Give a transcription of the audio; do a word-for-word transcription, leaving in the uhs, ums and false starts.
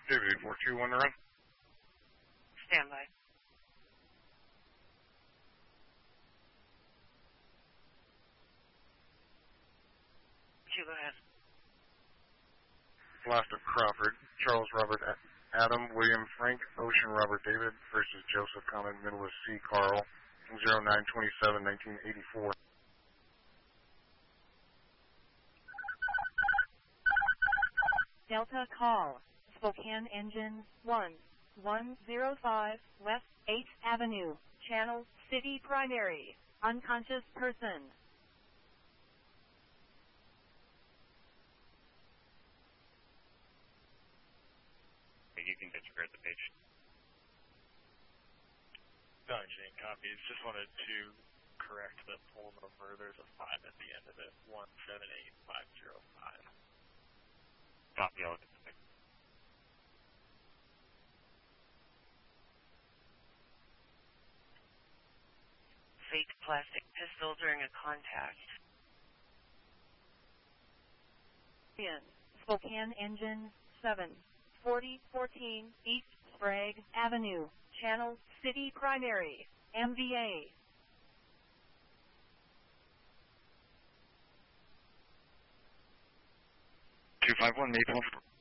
David eight four two one to run. Stand by. You go ahead. Last of Crawford, Charles Robert Adam, William Frank, Ocean Robert David versus Joseph Common, middle of C. Carl, zero nine twenty-seven nineteen eighty-four. Delta call, Spokane engine one one zero five West eighth Avenue, Channel City Primary, unconscious person. You can disregard the page. Dodging copies. Just wanted to correct the poll number. There's a five at the end of it. One seven eight five zero five. Copy all of it. Fake plastic pistol during a contact. Spokane engine seven forty fourteen East Sprague Avenue, Channel City Primary, M V A. two five one Maple.